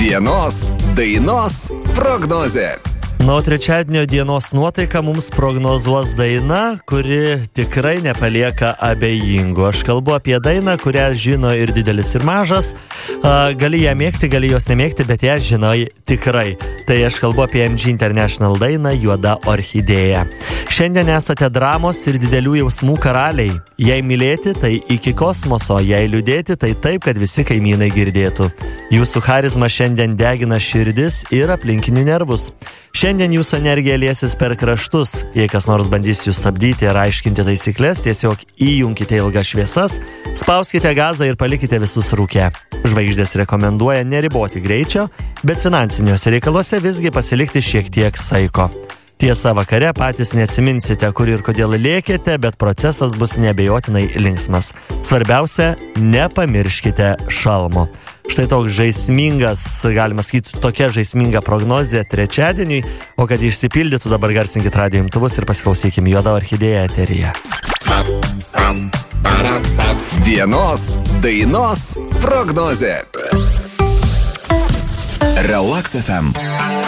Dienos dainos prognozė. Na, o trečiadienio dienos nuotaiką mums prognozuos daina, kuri tikrai nepalieka abejingų. Aš kalbu apie dainą, kurią žino ir didelis, ir mažas. Gali ją mėgti, gali jos nemėgti, bet ją žinai tikrai. Tai aš kalbu apie MG International dainą Juoda orchidėja. Šiandien esate dramos ir didelių jausmų karaliai. Jei mylėti, tai iki kosmoso, jei liūdėti, tai taip, kad visi kaimynai girdėtų. Jūsų charizma šiandien degina širdis ir aplinkinių nervus. Šiandien jūsų energija liesis per kraštus. Jei kas nors bandys jūs stabdyti ir aiškinti taisyklės, tiesiog įjunkite ilgas šviesas, spauskite gazą ir palikite visus rūke. Žvaigždės rekomenduoja neriboti greičio, bet finansiniuose reikaluose visgi pasilikti šiek tiek saiko. Tiesa, vakare patys neatsiminsite, kur ir kodėl lėkėte, bet procesas bus neabejotinai linksmas. Svarbiausia, nepamirškite šalmo. Štai toks žaismingas, galima sakyti, tokia žaisminga prognozė trečiadieniui, o kad išsipildytų, dabar garsinkit radijo imtuvus ir pasiklausykim Juoda orchidėja eteryje. Dienos dainos prognozė. Relax FM.